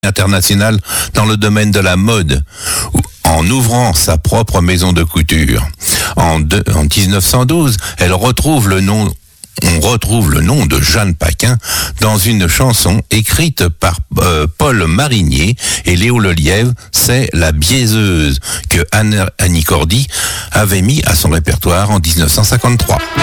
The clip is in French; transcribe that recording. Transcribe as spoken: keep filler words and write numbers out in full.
internationale dans le domaine de la mode, en ouvrant sa propre maison de couture. En, de, en dix-neuf cent douze, elle retrouve le nom On retrouve le nom de Jeanne Paquin dans une chanson écrite par euh, Paul Marigné et Léo Lelièvre. C'est La Biaiseuse que Annie Cordy avait mis à son répertoire en dix-neuf cent cinquante-trois.